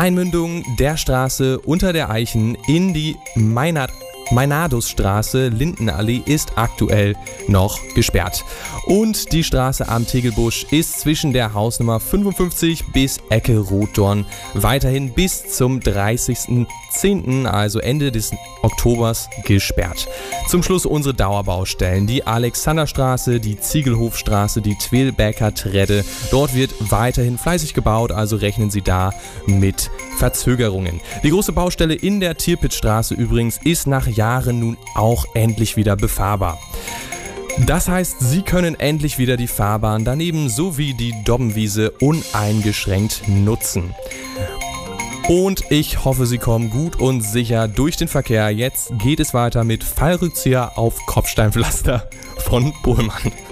Einmündung der Straße unter der Eichen in die Meinardusstraße, Lindenallee, ist aktuell noch gesperrt. Und die Straße am Tegelbusch ist zwischen der Hausnummer 55 bis Ecke Rotdorn weiterhin bis zum 30.10., also Ende des Oktobers, gesperrt. Zum Schluss unsere Dauerbaustellen. Die Alexanderstraße, die Ziegelhofstraße, die Twillbecker Tredde. Dort wird weiterhin fleißig gebaut, also rechnen Sie da mit Verzögerungen. Die große Baustelle in der Tirpitzstraße übrigens ist nach Jahren nun auch endlich wieder befahrbar. Das heißt, Sie können endlich wieder die Fahrbahn daneben sowie die Dobbenwiese uneingeschränkt nutzen. Und ich hoffe, Sie kommen gut und sicher durch den Verkehr. Jetzt geht es weiter mit Fallrückzieher auf Kopfsteinpflaster von Bohlmann.